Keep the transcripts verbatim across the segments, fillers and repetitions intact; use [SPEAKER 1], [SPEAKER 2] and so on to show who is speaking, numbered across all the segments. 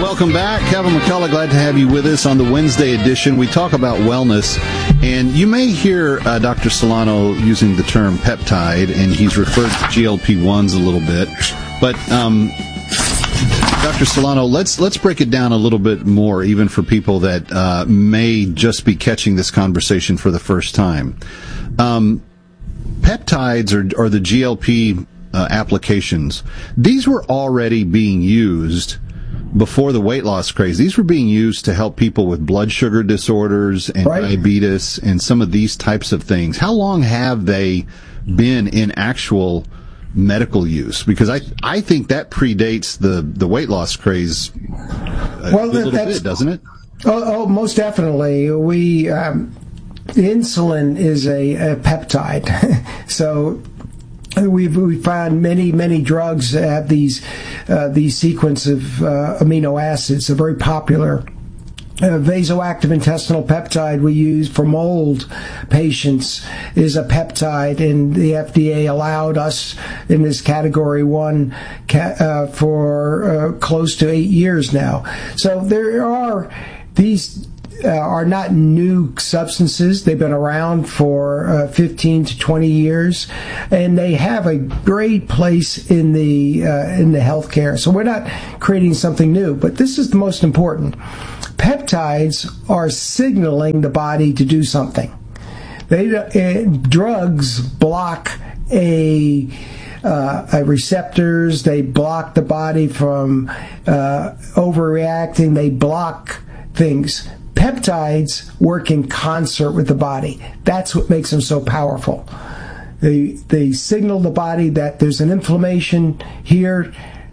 [SPEAKER 1] Welcome back. Kevin McCullough, glad to have you with us on the Wednesday edition. We talk about wellness, and you may hear uh, Doctor Solano using the term peptide, and he's referred to G L P ones a little bit. But, um, Doctor Solano, let's let's break it down a little bit more, even for people that uh, may just be catching this conversation for the first time. Um, peptides or, or the G L P uh, applications, these were already being used before the weight loss craze. These were being used to help people with blood sugar disorders and right. diabetes and some of these types of things. How long have they been in actual medical use? Because I I think that predates the, the weight loss craze a
[SPEAKER 2] well,
[SPEAKER 1] little bit, doesn't it?
[SPEAKER 2] Oh, oh most definitely. We um, insulin is a, a peptide, so. We've we found many many drugs that have these uh, these sequence of uh, amino acids. A very popular uh, vasoactive intestinal peptide we use for mold patients is a peptide, and the F D A allowed us in this category one ca- uh, for uh, close to eight years now. So there are these. Uh, are not new substances. They've been around for uh, fifteen to twenty years, and they have a great place in the uh, in the healthcare. So we're not creating something new, but this is the most important. Peptides are signaling the body to do something. They uh, drugs block a Uh, uh, receptors. They block the body from uh, overreacting. They block things. Peptides work in concert with the body. That's what makes them so powerful. They they signal the body that there's an inflammation here,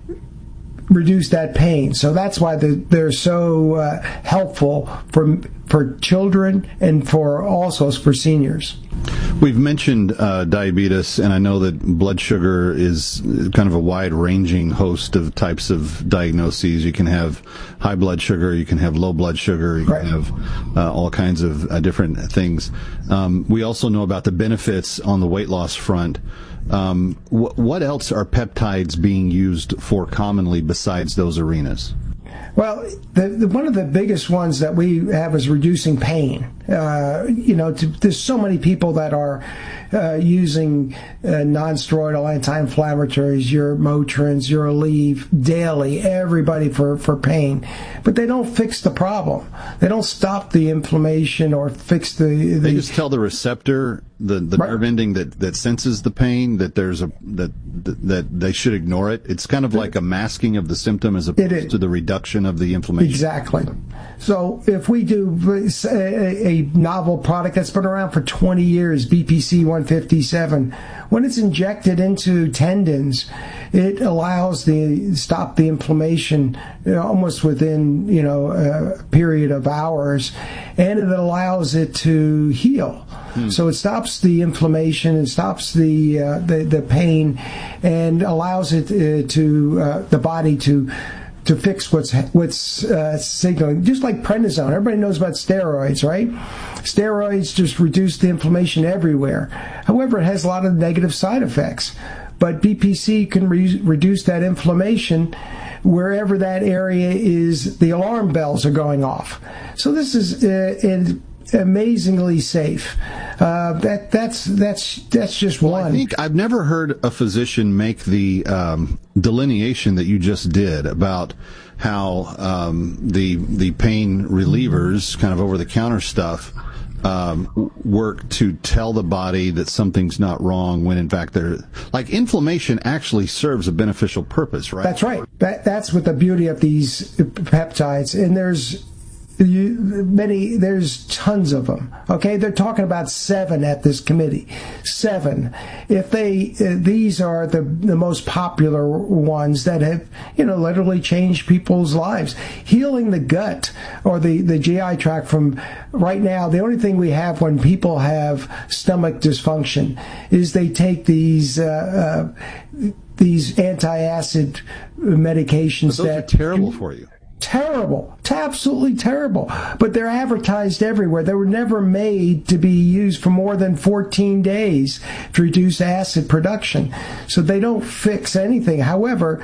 [SPEAKER 2] reduce that pain. So that's why they're, they're so uh, helpful for for children and for also for seniors.
[SPEAKER 1] We've mentioned uh, diabetes, and I know that blood sugar is kind of a wide-ranging host of types of diagnoses. You can have high blood sugar, you can have low blood sugar, you
[SPEAKER 2] right.
[SPEAKER 1] can have uh, all kinds of uh, different things. Um, we also know about the benefits on the weight loss front. Um, wh- what else are peptides being used for commonly besides those arenas?
[SPEAKER 2] Well, the, the, one of the biggest ones that we have is reducing pain. Uh, you know, to, there's so many people that are uh, using uh, non-steroidal anti-inflammatories, your Motrins, your Aleve, daily, everybody for, for pain. But they don't fix the problem. They don't stop the inflammation or fix the... the
[SPEAKER 1] they just tell the receptor, the, the right. nerve ending that, that senses the pain, that there's a that that they should ignore it. It's kind of like a masking of the symptom as opposed to the reduction of the inflammation.
[SPEAKER 2] Exactly. So if we do a, a novel product that's been around for twenty years, B P C one fifty-seven, when it's injected into tendons, it allows the stop the inflammation you know, almost within you know a period of hours, and it allows it to heal. Hmm. So it stops the inflammation, it stops the uh, the, the pain, and allows it uh, to uh, the body to. to fix what's what's uh, signaling, just like prednisone. Everybody knows about steroids, right? Steroids just reduce the inflammation everywhere. However, it has a lot of negative side effects. But B P C can re- reduce that inflammation wherever that area is, the alarm bells are going off. So this is uh, in, amazingly safe. Uh, that that's that's that's just one.
[SPEAKER 1] Well, I think I've never heard a physician make the um, delineation that you just did about how um, the the pain relievers, kind of over the counter stuff, um, work to tell the body that something's not wrong when in fact they're like inflammation actually serves a beneficial purpose, right?
[SPEAKER 2] That's right. That that's what the beauty of these peptides, and there's. You, many, there's tons of them. Okay, they're talking about seven at this committee. Seven. If they, uh, these are the the most popular ones that have, you know, literally changed people's lives. Healing the gut or the the G I tract from right now. The only thing we have when people have stomach dysfunction is they take these. Uh, uh, these anti-acid medications
[SPEAKER 1] but those
[SPEAKER 2] that
[SPEAKER 1] are terrible for you.
[SPEAKER 2] Terrible. It's absolutely terrible. But they're advertised everywhere. They were never made to be used for more than fourteen days to reduce acid production. So they don't fix anything. However,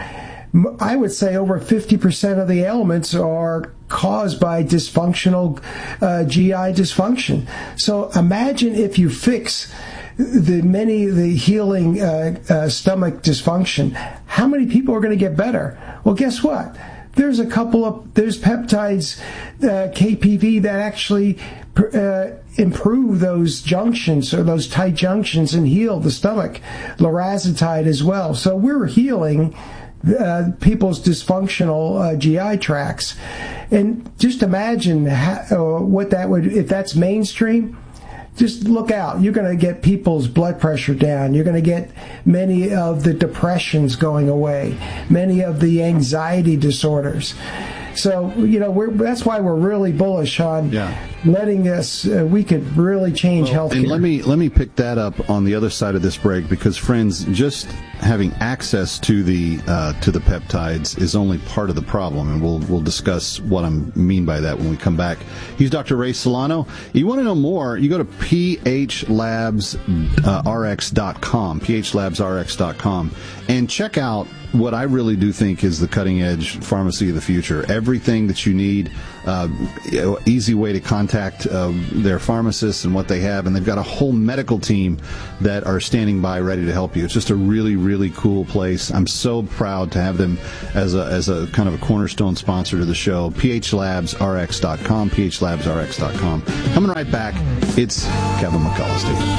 [SPEAKER 2] I would say over fifty percent of the ailments are caused by dysfunctional uh, G I dysfunction. So imagine if you fix the many the healing uh, uh, stomach dysfunction, how many people are going to get better? Well, guess what? There's a couple of there's peptides, uh, K P V, that actually uh, improve those junctions or those tight junctions and heal the stomach. Lorazepam as well. So we're healing Uh, people's dysfunctional uh, G I tracts, and just imagine how, uh, what that would, if that's mainstream. Just look out. You're going to get people's blood pressure down. You're going to get many of the depressions going away, many of the anxiety disorders. So, you know, we're, that's why we're really bullish on yeah. letting us, uh, we could really change well, healthcare.
[SPEAKER 1] And let me, let me pick that up on the other side of this break, because, friends, just having access to the, uh, to the peptides is only part of the problem. And we'll, we'll discuss what I mean by that when we come back. He's Doctor Ray Solano. You want to know more, you go to p h labs r x dot com, p h labs r x dot com, and check out what I really do think is the cutting-edge pharmacy of the future. Everything that you need, uh, easy way to contact uh, their pharmacists and what they have, and they've got a whole medical team that are standing by ready to help you. It's just a really, really cool place. I'm so proud to have them as a as a kind of a cornerstone sponsor to the show. p h labs r x dot com, p h labs r x dot com. Coming right back, it's Kevin McCullough.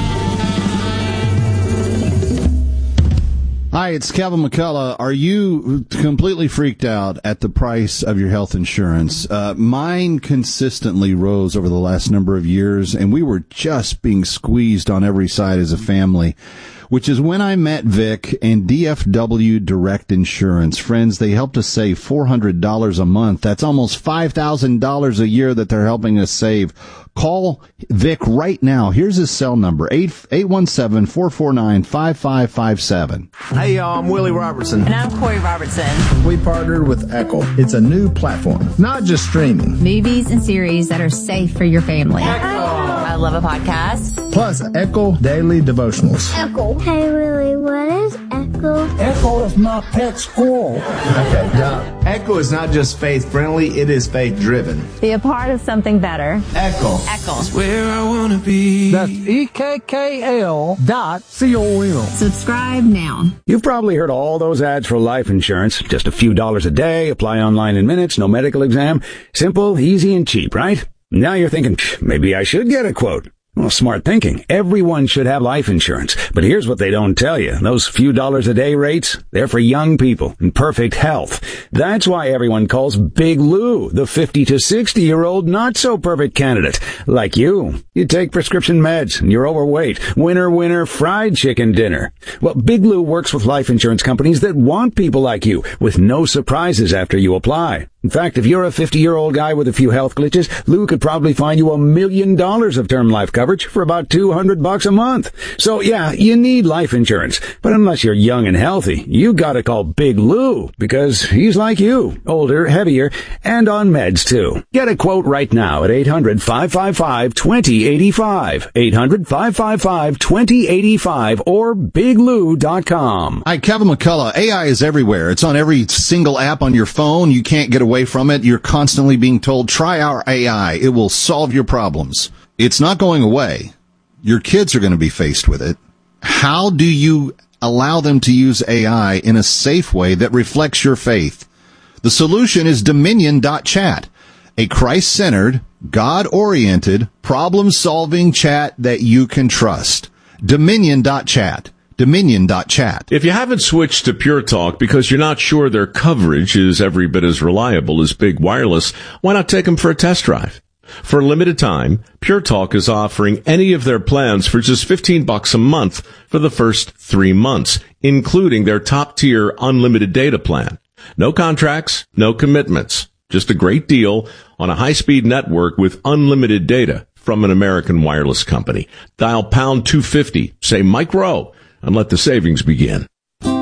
[SPEAKER 1] Hi, it's Kevin McCullough. Are you completely freaked out at the price of your health insurance? Uh, mine consistently rose over the last number of years, and we were just being squeezed on every side as a family, which is when I met Vic and D F W Direct Insurance. Friends, they helped us save four hundred dollars a month. That's almost five thousand dollars a year that they're helping us save. Call Vic right now. Here's his cell number, eight one seven, four four nine, five five five seven.
[SPEAKER 3] Hey, y'all, I'm Willie Robertson.
[SPEAKER 4] And I'm Corey Robertson.
[SPEAKER 5] We partnered with Echo. It's a new platform, not just streaming.
[SPEAKER 4] Movies and series that are safe for your family.
[SPEAKER 3] Echo.
[SPEAKER 4] I love a podcast.
[SPEAKER 5] Plus, Echo Daily Devotionals.
[SPEAKER 6] Echo. Hey, Willie, what is Echo?
[SPEAKER 7] Echo is my pet squirrel.
[SPEAKER 5] Okay, Doc.
[SPEAKER 3] Echo is not just faith-friendly, it is faith-driven.
[SPEAKER 8] Be a part of something better.
[SPEAKER 3] Echo.
[SPEAKER 4] Echo.
[SPEAKER 9] Where I want to be.
[SPEAKER 7] That's E K K L dot C O M.
[SPEAKER 4] Subscribe now.
[SPEAKER 10] You've probably heard all those ads for life insurance. Just a few dollars a day, apply online in minutes, no medical exam. Simple, easy, and cheap, right? Now you're thinking, maybe I should get a quote. Well, smart thinking. Everyone should have life insurance. But here's what they don't tell you. Those few dollars a day rates, they're for young people in perfect health. That's why everyone calls Big Lou the fifty to sixty year old not so perfect candidate. Like you. You take prescription meds and you're overweight. Winner, winner, fried chicken dinner. Well, Big Lou works with life insurance companies that want people like you with no surprises after you apply. In fact, if you're a fifty-year-old guy with a few health glitches, Lou could probably find you a million dollars of term life coverage for about two hundred bucks a month. So yeah, you need life insurance. But unless you're young and healthy, you gotta call Big Lou, because he's like you, older, heavier, and on meds too. Get a quote right now at eight hundred, five five five, two zero eight five, eight hundred, five five five, two zero eight five, or big lou dot com.
[SPEAKER 1] Hi, Kevin McCullough. A I is everywhere. It's on every single app on your phone. You can't get away from it. You're constantly being told, try our A I. It will solve your problems. It's not going away. Your kids are going to be faced with it. How do you allow them to use A I in a safe way that reflects your faith? The solution is Dominion dot chat, a Christ-centered, God-oriented, problem-solving chat that you can trust. Dominion dot chat. Dominion dot chat.
[SPEAKER 11] If you haven't switched to Pure Talk because you're not sure their coverage is every bit as reliable as Big Wireless, why not take them for a test drive? For a limited time, Pure Talk is offering any of their plans for just fifteen bucks a month for the first three months, including their top-tier unlimited data plan. No contracts, no commitments. Just a great deal on a high-speed network with unlimited data from an American wireless company. Dial pound two fifty, say Mike Rowe, and let the savings begin.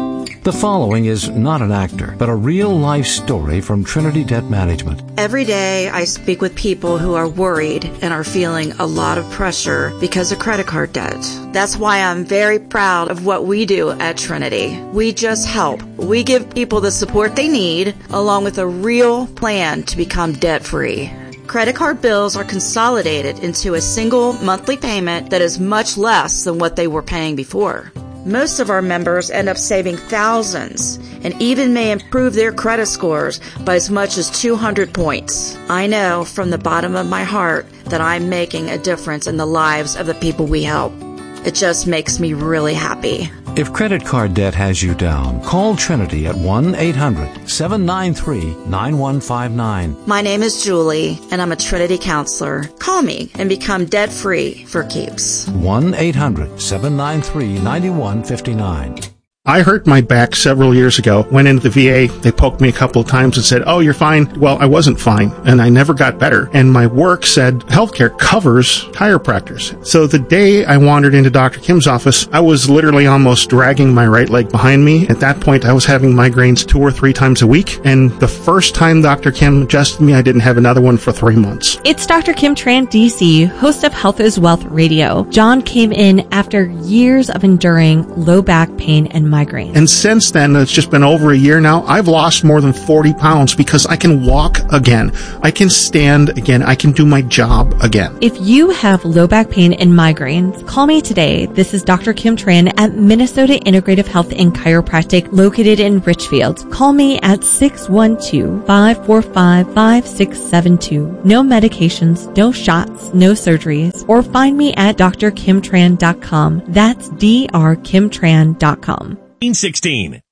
[SPEAKER 7] The following is not an actor, but a real-life story from Trinity Debt Management.
[SPEAKER 12] Every day I speak with people who are worried and are feeling a lot of pressure because of credit card debt. That's why I'm very proud of what we do at Trinity. We just help. We give people the support they need, along with a real plan to become debt-free. Credit card bills are consolidated into a single monthly payment that is much less than what they were paying before. Most of our members end up saving thousands and even may improve their credit scores by as much as two hundred points. I know from the bottom of my heart that I'm making a difference in the lives of the people we help. It just makes me really happy.
[SPEAKER 7] If credit card debt has you down, call Trinity at one eight hundred seven nine three nine one five nine.
[SPEAKER 12] My name is Julie, and I'm a Trinity counselor. Call me and become debt-free for keeps.
[SPEAKER 7] one eight hundred seven nine three nine one five nine.
[SPEAKER 13] I hurt my back several years ago, went into the V A, they poked me a couple of times and said, oh, you're fine. Well, I wasn't fine, and I never got better. And my work said healthcare covers chiropractors. So the day I wandered into Doctor Kim's office, I was literally almost dragging my right leg behind me. At that point, I was having migraines two or three times a week, and the first time Doctor Kim adjusted me, I didn't have another one for three months.
[SPEAKER 14] It's Doctor Kim Tran, D C, host of Health is Wealth Radio. John came in after years of enduring low back pain and migraine.
[SPEAKER 13] And since then, it's just been over a year now, I've lost more than forty pounds because I can walk again. I can stand again. I can do my job again.
[SPEAKER 14] If you have low back pain and migraines, call me today. This is Doctor Kim Tran at Minnesota Integrative Health and Chiropractic located in Richfield. Call me at six one two, five four five, five six seven two. No medications, no shots, no surgeries. Or find me at d r kim tran dot com. That's D R kim tran dot com.
[SPEAKER 15] sixteen